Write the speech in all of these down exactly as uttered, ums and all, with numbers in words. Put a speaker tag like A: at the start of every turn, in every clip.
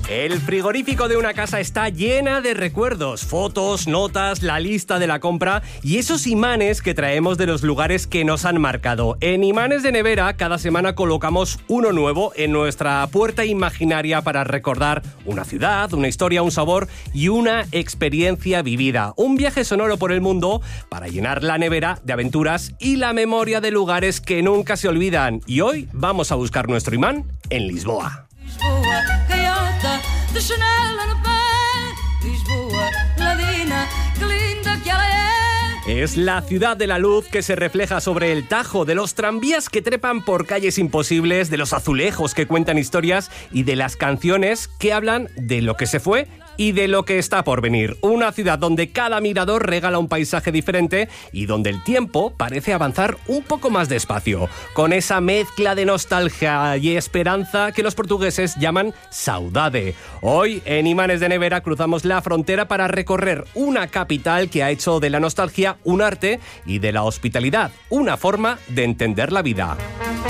A: El frigorífico de una casa está llena de recuerdos, fotos, notas, la lista de la compra y esos imanes que traemos de los lugares que nos han marcado. En Imanes de Nevera, cada semana colocamos uno nuevo en nuestra puerta imaginaria para recordar una ciudad, una historia, un sabor y una experiencia vivida. Un viaje sonoro por el mundo para llenar la nevera de aventuras y la memoria de lugares que nunca se olvidan. Y hoy vamos a buscar nuestro imán en Lisboa.
B: Lisboa, gaiota de Chanel no pé. Lisboa, ladina, que linda que ela é.
A: Es la ciudad de la luz que se refleja sobre el Tajo, de los tranvías que trepan por calles imposibles, de los azulejos que cuentan historias y de las canciones que hablan de lo que se fue y de lo que está por venir. Una ciudad donde cada mirador regala un paisaje diferente y donde el tiempo parece avanzar un poco más despacio, con esa mezcla de nostalgia y esperanza que los portugueses llaman saudade. Hoy, en Imanes de Nevera, cruzamos la frontera para recorrer una capital que ha hecho de la nostalgia un arte y de la hospitalidad una forma de entender la vida.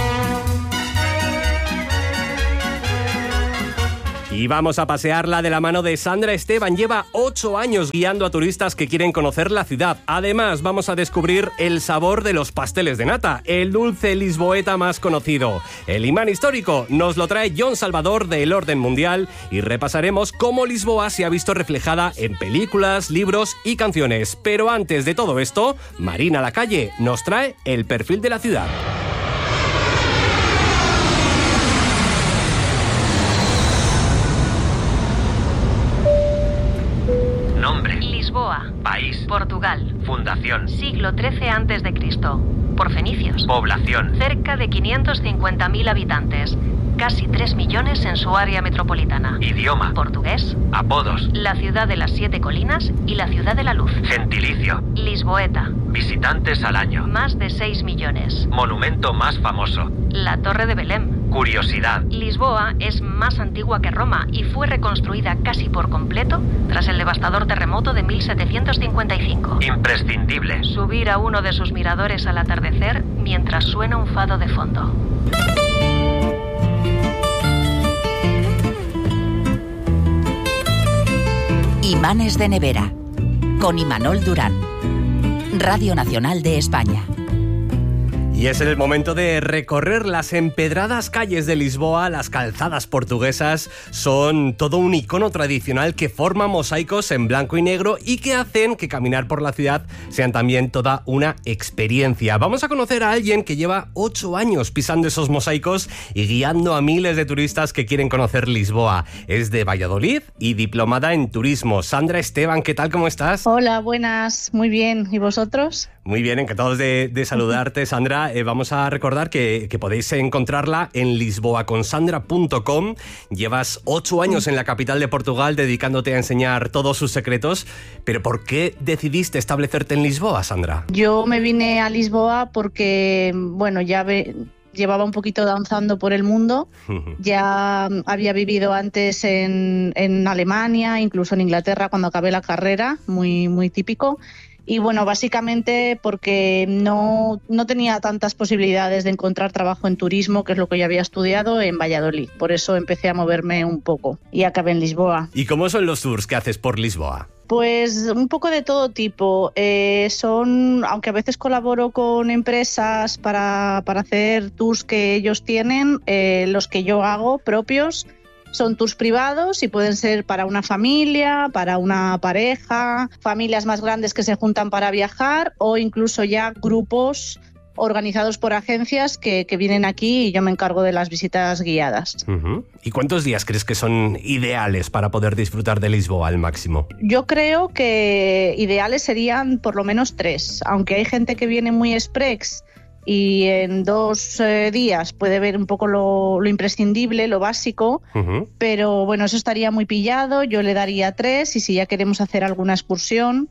A: Y vamos a pasearla de la mano de Sandra Esteban. Lleva ocho años guiando a turistas que quieren conocer la ciudad. Además, vamos a descubrir el sabor de los pasteles de nata, el dulce lisboeta más conocido. El imán histórico nos lo trae John Salvador de El Orden Mundial y repasaremos cómo Lisboa se ha visto reflejada en películas, libros y canciones. Pero antes de todo esto, Marina Lacalle nos trae el perfil de la ciudad.
C: Nombre.
D: Lisboa.
C: País.
D: Portugal.
C: Fundación.
D: Siglo trece antes de Cristo. Por fenicios.
C: Población.
D: Cerca de quinientos cincuenta mil habitantes. Casi tres millones en su área metropolitana.
C: Idioma.
D: Portugués.
C: Apodos.
D: La ciudad de las siete colinas y la ciudad de la luz.
C: Gentilicio.
D: Lisboeta.
C: Visitantes al año.
D: Más de seis millones.
C: Monumento más famoso.
D: La Torre de Belém.
C: Curiosidad.
D: Lisboa es más antigua que Roma y fue reconstruida casi por completo tras el devastador terremoto de mil setecientos cincuenta y cinco.
C: Imprescindible.
D: Subir a uno de sus miradores al atardecer mientras suena un fado de fondo.
E: Imanes de Nevera, con Imanol Durán, Radio Nacional de España.
A: Y es el momento de recorrer las empedradas calles de Lisboa. Las calzadas portuguesas son todo un icono tradicional que forma mosaicos en blanco y negro y que hacen que caminar por la ciudad sean también toda una experiencia. Vamos a conocer a alguien que lleva ocho años pisando esos mosaicos y guiando a miles de turistas que quieren conocer Lisboa. Es de Valladolid y diplomada en turismo. Sandra Esteban, ¿qué tal? ¿Cómo estás?
F: Hola, buenas. Muy bien. ¿Y vosotros?
A: Muy bien, encantados de, de saludarte, Sandra. Eh, vamos a recordar que, que podéis encontrarla en lisboa con sandra punto com. Llevas ocho años en la capital de Portugal dedicándote a enseñar todos sus secretos. Pero ¿por qué decidiste establecerte en Lisboa, Sandra?
F: Yo me vine a Lisboa porque, bueno, ya ve... llevaba un poquito danzando por el mundo, ya había vivido antes en, en Alemania, incluso en Inglaterra cuando acabé la carrera, muy, muy típico. Y bueno, básicamente porque no, no tenía tantas posibilidades de encontrar trabajo en turismo, que es lo que yo había estudiado, en Valladolid. Por eso empecé a moverme un poco y acabé en Lisboa.
A: ¿Y cómo son los tours que haces por Lisboa?
F: Pues un poco de todo tipo. Eh, son, aunque a veces colaboro con empresas para, para hacer tours que ellos tienen, eh, los que yo hago propios son tours privados y pueden ser para una familia, para una pareja, familias más grandes que se juntan para viajar o incluso ya grupos organizados por agencias que, que vienen aquí y yo me encargo de las visitas guiadas.
A: Uh-huh. ¿Y cuántos días crees que son ideales para poder disfrutar de Lisboa al máximo?
F: Yo creo que ideales serían por lo menos tres, aunque hay gente que viene muy express y en dos eh, días puede ver un poco lo, lo imprescindible, lo básico, uh-huh. Pero bueno, eso estaría muy pillado, yo le daría tres y si ya queremos hacer alguna excursión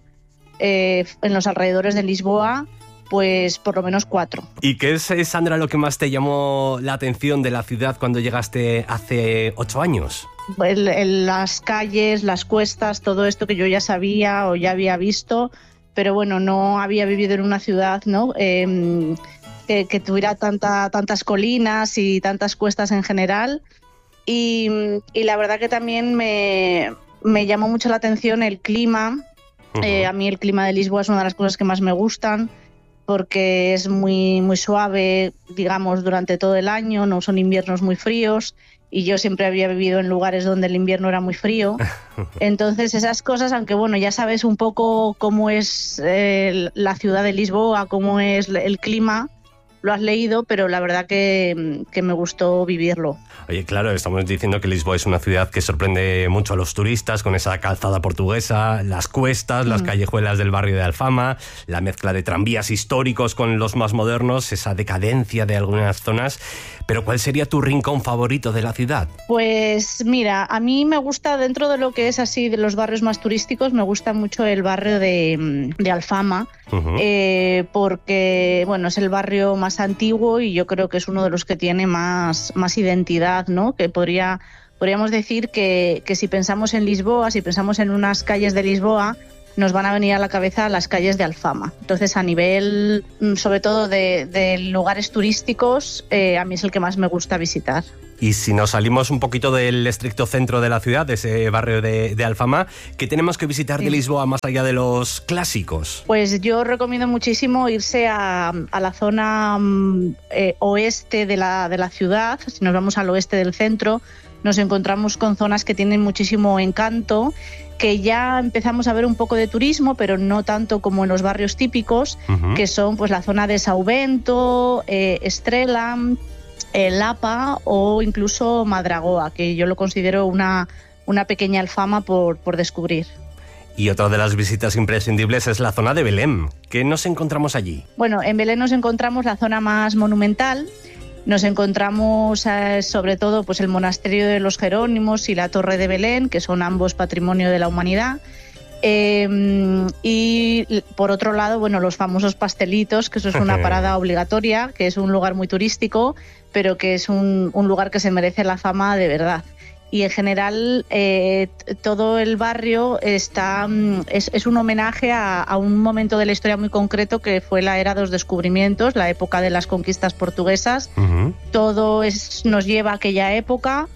F: eh, en los alrededores de Lisboa, pues por lo menos cuatro.
A: ¿Y qué es, Sandra, lo que más te llamó la atención de la ciudad cuando llegaste hace ocho años?
F: El, el, las calles, las cuestas, todo esto que yo ya sabía o ya había visto, pero bueno, no había vivido en una ciudad, ¿no? Eh, que, que tuviera tanta, tantas colinas y tantas cuestas en general. Y, y la verdad que también me, me llamó mucho la atención el clima. Uh-huh. Eh, a mí el clima de Lisboa es una de las cosas que más me gustan, porque es muy, muy suave, digamos, durante todo el año, no son inviernos muy fríos, y yo siempre había vivido en lugares donde el invierno era muy frío. Entonces esas cosas, aunque bueno, ya sabes un poco cómo es eh, la ciudad de Lisboa, cómo es el clima, lo has leído, pero la verdad que, que me gustó vivirlo.
A: Oye, claro, estamos diciendo que Lisboa es una ciudad que sorprende mucho a los turistas con esa calzada portuguesa, las cuestas, mm. las callejuelas del barrio de Alfama, la mezcla de tranvías históricos con los más modernos, esa decadencia de algunas zonas. Pero ¿cuál sería tu rincón favorito de la ciudad?
F: Pues mira, a mí me gusta, dentro de lo que es así de los barrios más turísticos, me gusta mucho el barrio de, de Alfama, uh-huh. eh, porque bueno, es el barrio más antiguo y yo creo que es uno de los que tiene más, más identidad, ¿no? Que podría, podríamos decir que, que si pensamos en Lisboa, si pensamos en unas calles de Lisboa, nos van a venir a la cabeza las calles de Alfama. Entonces, a nivel, sobre todo de, de lugares turísticos, eh, a mí es el que más me gusta visitar.
A: Y si nos salimos un poquito del estricto centro de la ciudad, de ese barrio de, de Alfama, ¿qué tenemos que visitar de Lisboa más allá de los clásicos?
F: Pues yo recomiendo muchísimo irse a, a la zona eh, oeste de la, de la ciudad. Si nos vamos al oeste del centro, nos encontramos con zonas que tienen muchísimo encanto, que ya empezamos a ver un poco de turismo, pero no tanto como en los barrios típicos, uh-huh. que son pues la zona de São Bento, eh, Estrela, eh, Lapa o incluso Madragoa, que yo lo considero una, una pequeña Alfama por, por descubrir.
A: Y otra de las visitas imprescindibles es la zona de Belém. ¿Qué nos encontramos allí?
F: Bueno, en Belém nos encontramos la zona más monumental. Nos encontramos eh, sobre todo pues, el monasterio de los Jerónimos y la Torre de Belén, que son ambos patrimonio de la humanidad. Eh, y por otro lado, bueno, los famosos pastelitos, que eso es una parada obligatoria, que es un lugar muy turístico, pero que es un, un lugar que se merece la fama de verdad. Y en general eh, todo el barrio está es, es un homenaje a, a un momento de la historia muy concreto que fue la era de los descubrimientos, la época de las conquistas portuguesas. Uh-huh. Todo es, nos lleva a aquella época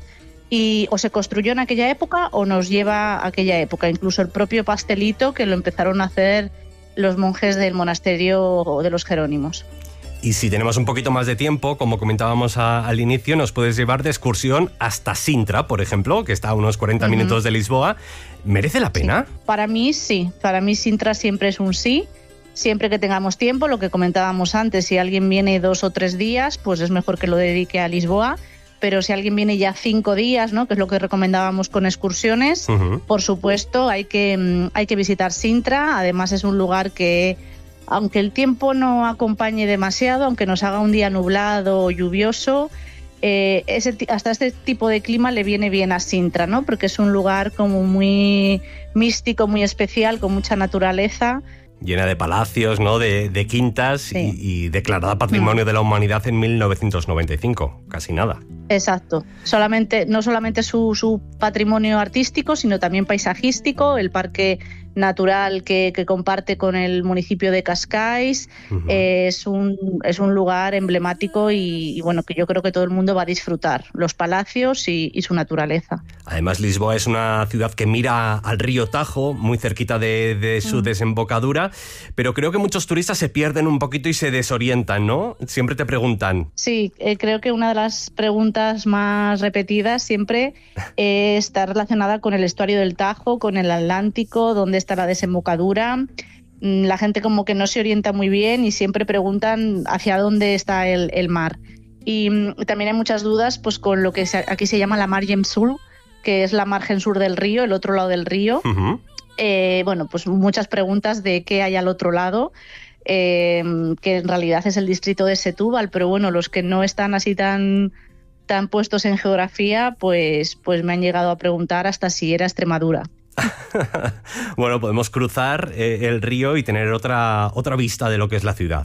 F: y o se construyó en aquella época o nos lleva a aquella época. Incluso el propio pastelito que lo empezaron a hacer los monjes del monasterio de los Jerónimos.
A: Y si tenemos un poquito más de tiempo, como comentábamos a, al inicio, nos puedes llevar de excursión hasta Sintra, por ejemplo, que está a unos cuarenta uh-huh. minutos de Lisboa. ¿Merece la pena?
F: Sí. Para mí sí, para mí Sintra siempre es un sí, siempre que tengamos tiempo, lo que comentábamos antes, si alguien viene dos o tres días, pues es mejor que lo dedique a Lisboa, pero si alguien viene ya cinco días, ¿no? Que es lo que recomendábamos con excursiones, uh-huh. por supuesto hay que, hay que visitar Sintra, además es un lugar que, aunque el tiempo no acompañe demasiado, aunque nos haga un día nublado o lluvioso, eh, ese, hasta este tipo de clima le viene bien a Sintra, ¿no? Porque es un lugar como muy místico, muy especial, con mucha naturaleza.
A: Llena de palacios, ¿no? De, de quintas sí. y, y declarada Patrimonio mm. de la Humanidad en mil novecientos noventa y cinco, casi nada.
F: Exacto. Solamente, no solamente su, su patrimonio artístico, sino también paisajístico, el parque natural que, que comparte con el municipio de Cascais. Uh-huh. eh, es, un, es un lugar emblemático y, y bueno, que yo creo que todo el mundo va a disfrutar, los palacios y, y su naturaleza.
A: Además, Lisboa es una ciudad que mira al río Tajo, muy cerquita de, de su uh-huh. desembocadura, pero creo que muchos turistas se pierden un poquito y se desorientan, ¿no? Siempre te preguntan.
F: Sí, eh, creo que una de las preguntas más repetidas siempre eh, está relacionada con el estuario del Tajo, con el Atlántico, donde está la desembocadura. La gente como que no se orienta muy bien y siempre preguntan hacia dónde está el, el mar. Y también hay muchas dudas pues con lo que se, aquí se llama la Margem Sur, que es la margen sur del río, el otro lado del río. Uh-huh. Eh, bueno, pues muchas preguntas de qué hay al otro lado, eh, que en realidad es el distrito de Setúbal, pero bueno, los que no están así tan, tan puestos en geografía, pues, pues me han llegado a preguntar hasta si era Extremadura.
A: Bueno, podemos cruzar eh, el río y tener otra, otra vista de lo que es la ciudad.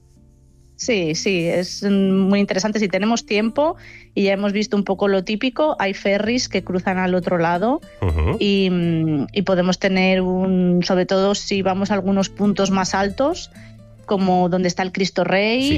F: Sí, sí, es muy interesante. Si tenemos tiempo y ya hemos visto un poco lo típico, hay ferries que cruzan al otro lado. Uh-huh. y, y podemos tener un, sobre todo si vamos a algunos puntos más altos, como donde está el Cristo Rey,
A: Sí.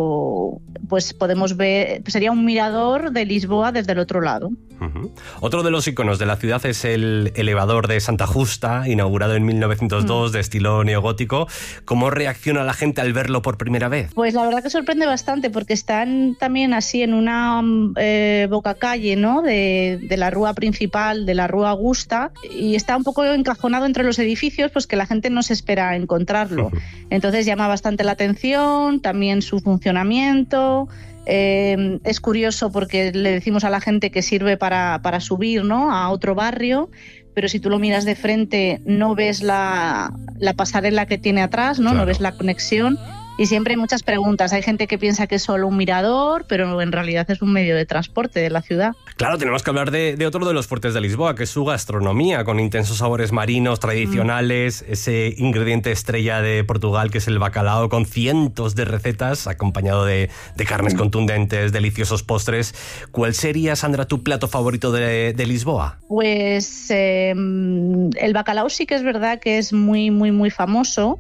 F: o pues podemos ver, sería un mirador de Lisboa desde el otro lado.
A: Uh-huh. Otro de los iconos de la ciudad es el elevador de Santa Justa, inaugurado en mil novecientos dos, mm. de estilo neogótico. ¿Cómo reacciona la gente al verlo por primera vez?
F: Pues la verdad que sorprende bastante, porque están también así en una eh, bocacalle, ¿no? de, de la rúa principal, de la rúa Augusta, y está un poco encajonado entre los edificios, pues que la gente no se espera encontrarlo. Uh-huh. Entonces llama bastante la atención, también su funcionamiento. Eh, es curioso porque le decimos a la gente que sirve para, para subir, ¿no? a otro barrio, pero si tú lo miras de frente no ves la, la pasarela que tiene atrás, ¿no? Claro. No ves la conexión. Y siempre hay muchas preguntas. Hay gente que piensa que es solo un mirador, pero en realidad es un medio de transporte de la ciudad. Claro,
A: tenemos que hablar de, de otro de los fuertes de Lisboa, que es su gastronomía, con intensos sabores marinos tradicionales, mm. ese ingrediente estrella de Portugal que es el bacalao, con cientos de recetas, acompañado de, de carnes mm. contundentes, deliciosos postres. ¿Cuál sería, Sandra, tu plato favorito de, de Lisboa?
F: Pues eh, el bacalao sí que es verdad que es muy, muy, muy famoso.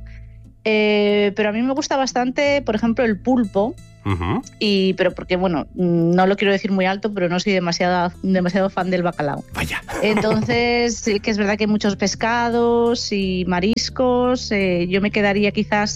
F: Eh, pero a mí me gusta bastante, por ejemplo, el pulpo. Uh-huh. Y, pero porque, bueno, no lo quiero decir muy alto, pero no soy demasiado, demasiado fan del bacalao.
A: Vaya.
F: Entonces, sí que es verdad que hay muchos pescados y mariscos. Eh, yo me quedaría quizás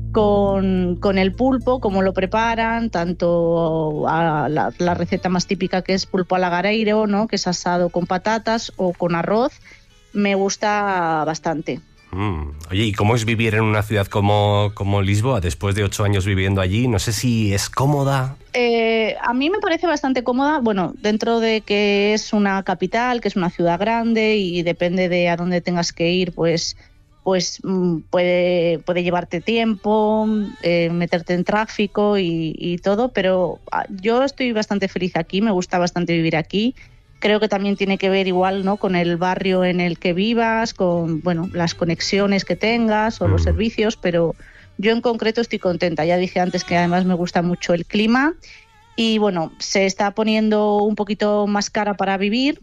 F: con, con el pulpo, como lo preparan, tanto a la, la receta más típica, que es pulpo alagareiro, ¿no? Que es asado con patatas o con arroz. Me gusta bastante.
A: Mm. Oye, ¿y cómo es vivir en una ciudad como, como Lisboa después de ocho años viviendo allí? No sé si es cómoda.
F: Eh, a mí me parece bastante cómoda, bueno, dentro de que es una capital, que es una ciudad grande y depende de a dónde tengas que ir, pues, pues puede, puede llevarte tiempo, eh, meterte en tráfico y, y todo, pero yo estoy bastante feliz aquí, me gusta bastante vivir aquí. Creo que también tiene que ver igual, ¿no? con el barrio en el que vivas, con bueno, las conexiones que tengas o mm. los servicios, pero yo en concreto estoy contenta. Ya dije antes que además me gusta mucho el clima y bueno, se está poniendo un poquito más cara para vivir,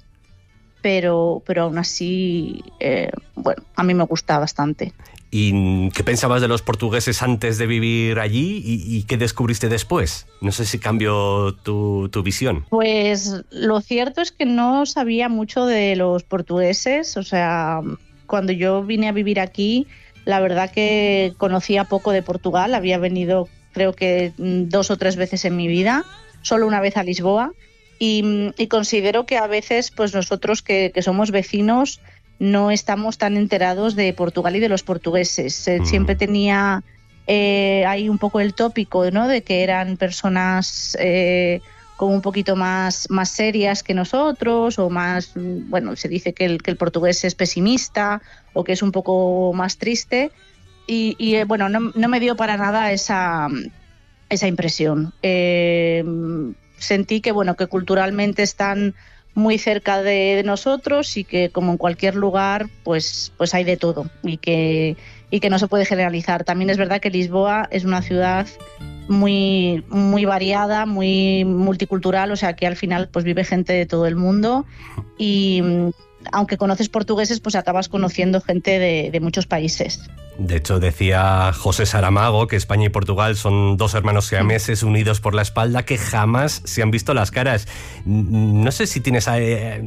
F: pero, pero aún así, eh, bueno, a mí me gusta bastante.
A: ¿Y qué pensabas de los portugueses antes de vivir allí y, y qué descubriste después? No sé si cambió tu, tu visión.
F: Pues lo cierto es que no sabía mucho de los portugueses. O sea, cuando yo vine a vivir aquí, la verdad que conocía poco de Portugal. Había venido creo que dos o tres veces en mi vida, solo una vez a Lisboa. Y, y considero que a veces pues nosotros que, que somos vecinos no estamos tan enterados de Portugal y de los portugueses. Mm. Siempre tenía eh, ahí un poco el tópico, ¿no? De que eran personas eh, como un poquito más, más serias que nosotros, o más, bueno, se dice que el, que el portugués es pesimista o que es un poco más triste. Y, y eh, bueno, no, no me dio para nada esa, esa impresión. Eh, sentí que, bueno, que culturalmente están muy cerca de, de nosotros y que como en cualquier lugar pues, pues hay de todo y que, y que no se puede generalizar. También es verdad que Lisboa es una ciudad muy, muy variada, muy multicultural, o sea que al final pues vive gente de todo el mundo y aunque conoces portugueses pues acabas conociendo gente de, de muchos países.
A: De hecho, decía José Saramago que España y Portugal son dos hermanos siameses unidos por la espalda que jamás se han visto las caras. No sé si tienes eh,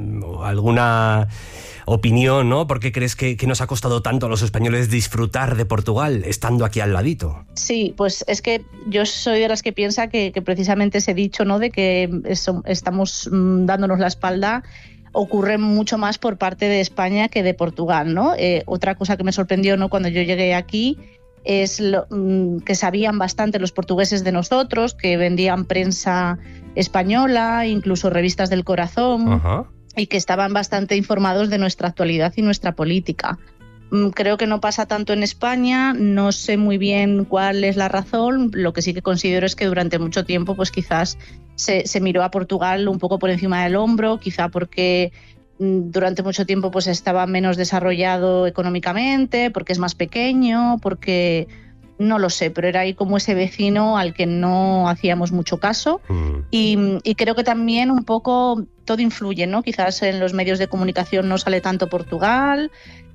A: alguna opinión, ¿no? ¿Por qué crees que, que nos ha costado tanto a los españoles disfrutar de Portugal estando aquí al ladito?
F: Sí, pues es que yo soy de las que piensa que, que precisamente ese dicho, ¿no? De que eso, estamos mm, dándonos la espalda, ocurre mucho más por parte de España que de Portugal, ¿no? Eh, otra cosa que me sorprendió, ¿no? Cuando yo llegué aquí es lo, mmm, que sabían bastante los portugueses de nosotros, que vendían prensa española, incluso revistas del corazón, uh-huh. y que estaban bastante informados de nuestra actualidad y nuestra política. Creo que no pasa tanto en España, no sé muy bien cuál es la razón. Lo que sí que considero es que durante mucho tiempo pues quizás se, se miró a Portugal un poco por encima del hombro, quizá porque durante mucho tiempo pues estaba menos desarrollado económicamente, porque es más pequeño, porque no lo sé, pero era ahí como ese vecino al que no hacíamos mucho caso. Mm. Y, y creo que también un poco todo influye, ¿no? Quizás en los medios de comunicación no sale tanto Portugal.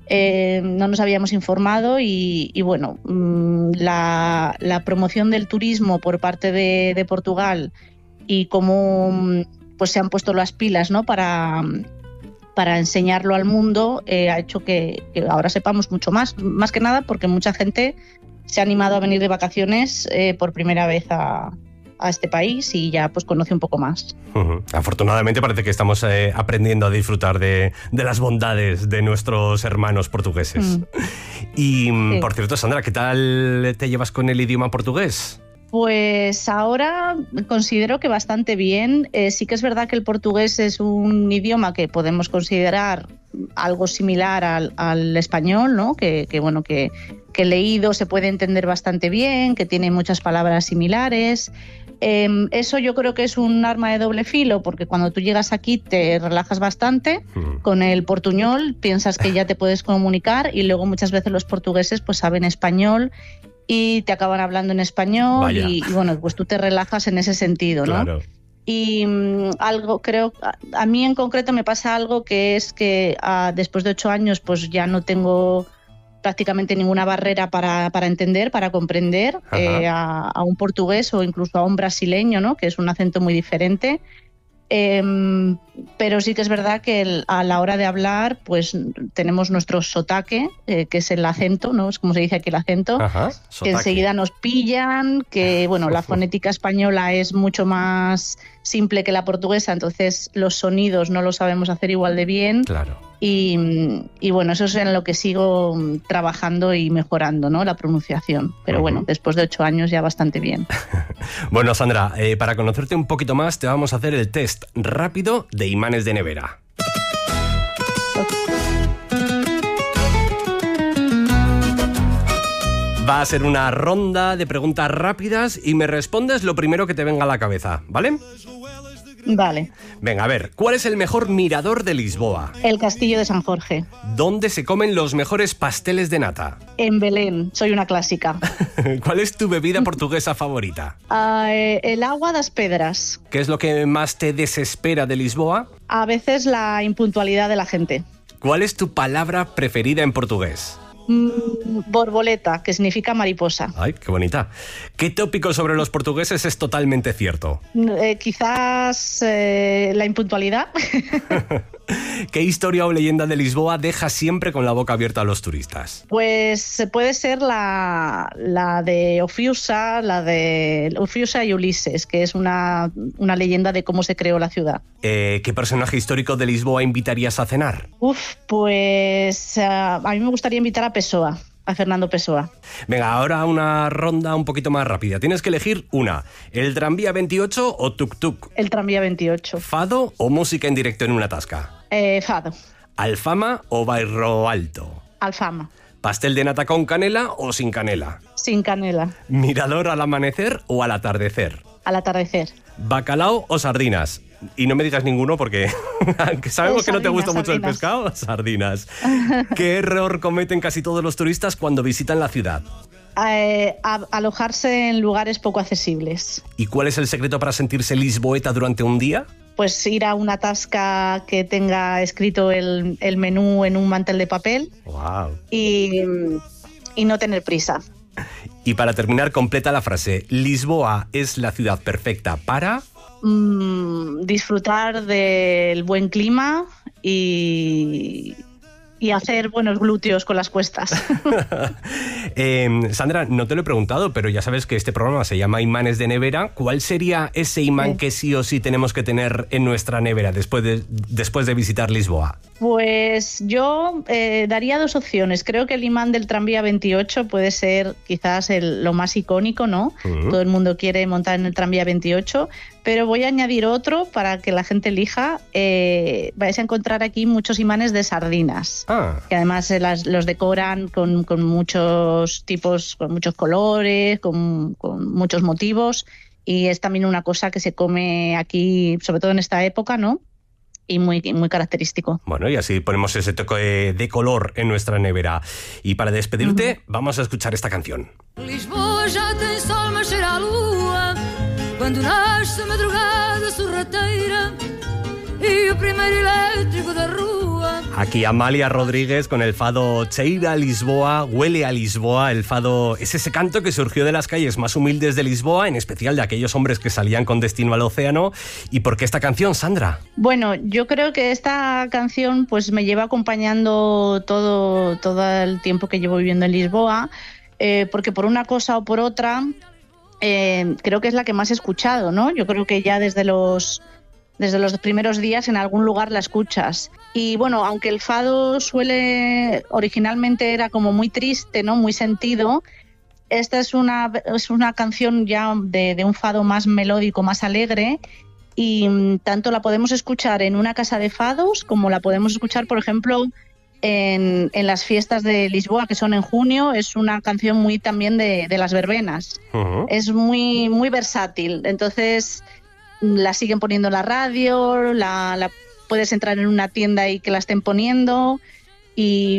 F: Eh, no nos habíamos informado y, y bueno, la, la promoción del turismo por parte de, de Portugal y cómo pues, se han puesto las pilas, ¿no? para, para enseñarlo al mundo eh, ha hecho que, que ahora sepamos mucho más, más que nada porque mucha gente se ha animado a venir de vacaciones eh, por primera vez a, a este país y ya pues conoce un poco más.
A: Uh-huh. Afortunadamente parece que estamos eh, aprendiendo a disfrutar de, de las bondades de nuestros hermanos portugueses. Mm. Y, sí. Por cierto, Sandra, ¿qué tal te llevas con el idioma portugués?
F: Pues ahora considero que bastante bien. Eh, sí que es verdad que el portugués es un idioma que podemos considerar algo similar al, al español, ¿no? Que, que bueno, que, que leído se puede entender bastante bien, que tiene muchas palabras similares. Eh, eso yo creo que es un arma de doble filo, porque cuando tú llegas aquí te relajas bastante. Mm. Con el portuñol piensas que ya te puedes comunicar y luego muchas veces los portugueses pues saben español y te acaban hablando en español y, y bueno, pues tú te relajas en ese sentido, ¿no? Claro. Y um, algo, creo, a, a mí en concreto me pasa algo que es que uh, después de ocho años pues ya no tengo prácticamente ninguna barrera para, para entender, para comprender eh, a, a un portugués o incluso a un brasileño, ¿no? Que es un acento muy diferente. Eh, pero sí que es verdad que el, a la hora de hablar pues tenemos nuestro sotaque, eh, que es el acento, ¿no? Es como se dice aquí el acento. Ajá, que enseguida nos pillan, que bueno, la fonética española es mucho más simple que la portuguesa, entonces los sonidos no los sabemos hacer igual de bien. Claro. Y, y bueno, eso es en lo que sigo trabajando y mejorando, ¿no? La pronunciación. Pero uh-huh. bueno, después de ocho años ya bastante bien.
A: Bueno, Sandra, eh, para conocerte un poquito más te vamos a hacer el test rápido de imanes de nevera. Va a ser una ronda de preguntas rápidas y me respondes lo primero que te venga a la cabeza, ¿vale?
F: Vale.
A: Venga, a ver, ¿cuál es el mejor mirador de Lisboa?
F: El Castillo de San Jorge.
A: ¿Dónde se comen los mejores pasteles de nata?
F: En Belén, soy una clásica.
A: ¿Cuál es tu bebida portuguesa favorita?
F: Uh, el agua das pedras.
A: ¿Qué es lo que más te desespera de Lisboa?
F: A veces la impuntualidad de la gente.
A: ¿Cuál es tu palabra preferida en portugués?
F: Mm, borboleta, que significa mariposa.
A: Ay, qué bonita. ¿Qué tópico sobre los portugueses es totalmente cierto?
F: Eh, quizás eh, la impuntualidad.
A: ¿Qué historia o leyenda de Lisboa deja siempre con la boca abierta a los turistas?
F: Pues puede ser la, la de Ofiusa, la de Ofiusa y Ulises, que es una, una leyenda de cómo se creó la ciudad.
A: Eh, ¿Qué personaje histórico de Lisboa invitarías a cenar?
F: Uf, pues uh, a mí me gustaría invitar a Pessoa. A Fernando Pessoa.
A: Venga, ahora una ronda un poquito más rápida. Tienes que elegir una. ¿El tranvía veintiocho o tuk-tuk?
F: El tranvía veintiocho.
A: ¿Fado o música en directo en una tasca?
F: Eh, fado.
A: ¿Alfama o bairro alto?
F: Alfama.
A: ¿Pastel de nata con canela o sin canela?
F: Sin canela.
A: ¿Mirador al amanecer o al atardecer?
F: Al atardecer.
A: ¿Bacalao o sardinas? Y no me digas ninguno porque aunque sabemos eh, sardinas, que no te gusta mucho
F: sardinas.
A: El pescado, sardinas. ¿Qué error cometen casi todos los turistas cuando visitan la ciudad?
F: Eh, a, alojarse en lugares poco accesibles.
A: ¿Y cuál es el secreto para sentirse lisboeta durante un día?
F: Pues ir a una tasca que tenga escrito el, el menú en un mantel de papel.
A: Wow.
F: y, y no tener prisa.
A: Y para terminar, completa la frase. Lisboa es la ciudad perfecta para...
F: Mm, disfrutar del buen clima y, y hacer buenos glúteos con las cuestas.
A: eh, Sandra, no te lo he preguntado, pero ya sabes que este programa se llama Imanes de Nevera. ¿Cuál sería ese imán sí. que sí o sí tenemos que tener en nuestra nevera después de, después de visitar Lisboa?
F: Pues yo eh, daría dos opciones. Creo que el imán del tranvía veintiocho puede ser quizás el, lo más icónico, ¿no? Uh-huh. Todo el mundo quiere montar en el tranvía veintiocho, pero voy a añadir otro para que la gente elija. Eh, vais a encontrar aquí muchos imanes de sardinas, ah. que además eh, las, los decoran con, con muchos tipos, con muchos colores, con, con muchos motivos, y es también una cosa que se come aquí, sobre todo en esta época, ¿no? Y muy, muy característico.
A: Bueno, y así ponemos ese toque de color en nuestra nevera. Y para despedirte, uh-huh. vamos a escuchar esta canción.
B: Lisboa já tem sol, mas cheira a lua quando nasce a madrugada sorrateira e o primeiro elétrico da rua
A: Aquí Amalia Rodríguez con el fado Cheira a Lisboa, huele a Lisboa. El fado es ese canto que surgió de las calles más humildes de Lisboa, en especial de aquellos hombres que salían con destino al océano. ¿Y por qué esta canción, Sandra?
F: Bueno, yo creo que esta canción pues me lleva acompañando todo, todo el tiempo que llevo viviendo en Lisboa, eh, porque por una cosa o por otra eh, creo que es la que más he escuchado, ¿no? Yo creo que ya desde los... Desde los primeros días en algún lugar la escuchas. Y bueno, aunque el fado suele, originalmente era como muy triste, ¿no? Muy sentido, esta es una, es una canción ya de, de un fado más melódico, más alegre, y mm, tanto la podemos escuchar en una casa de fados como la podemos escuchar, por ejemplo, en, en las fiestas de Lisboa, que son en junio. Es una canción muy también de, de las verbenas. Uh-huh. Es muy, muy versátil. Entonces... la siguen poniendo en la radio, la, la puedes entrar en una tienda y que la estén poniendo, y,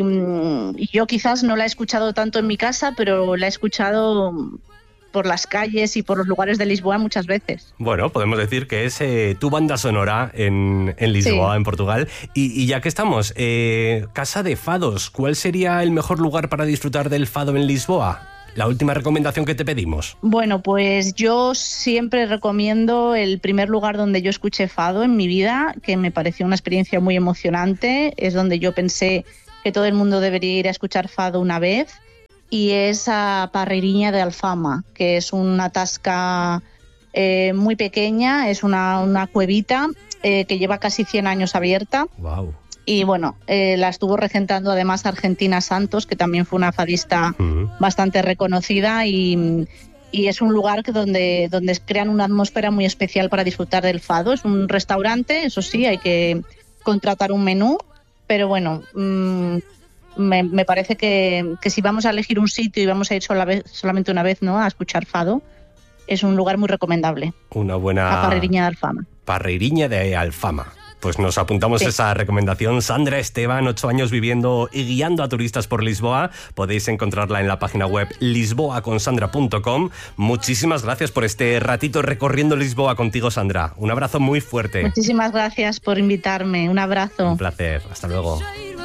F: y yo quizás no la he escuchado tanto en mi casa, pero la he escuchado por las calles y por los lugares de Lisboa muchas veces.
A: Bueno, podemos decir que es eh, tu banda sonora en, en Lisboa, sí. En Portugal. Y, y ya que estamos, eh, casa de fados, ¿cuál sería el mejor lugar para disfrutar del fado en Lisboa? La última recomendación que te pedimos.
F: Bueno, pues yo siempre recomiendo el primer lugar donde yo escuché fado en mi vida, que me pareció una experiencia muy emocionante. Es donde yo pensé que todo el mundo debería ir a escuchar fado una vez, y es a Parreiriña de Alfama, que es una tasca eh, muy pequeña, es una, una cuevita eh, que lleva casi cien años abierta.
A: Wow.
F: Y bueno, eh, la estuvo regentando además Argentina Santos, que también fue una fadista uh-huh. bastante reconocida, y, y es un lugar que donde, donde crean una atmósfera muy especial para disfrutar del fado. Es un restaurante, eso sí, hay que contratar un menú, pero bueno, mmm, me, me parece que, que si vamos a elegir un sitio y vamos a ir sola vez, solamente una vez, ¿no?, a escuchar fado, es un lugar muy recomendable.
A: Una buena...
F: A Parreiriña de Alfama.
A: Parreiriña de Alfama. Pues nos apuntamos sí. esa recomendación. Sandra Esteban, ocho años viviendo y guiando a turistas por Lisboa. Podéis encontrarla en la página web lisboa con sandra punto com. Muchísimas gracias por este ratito recorriendo Lisboa contigo, Sandra. Un abrazo muy fuerte.
F: Muchísimas gracias por invitarme. Un abrazo.
A: Un placer. Hasta luego.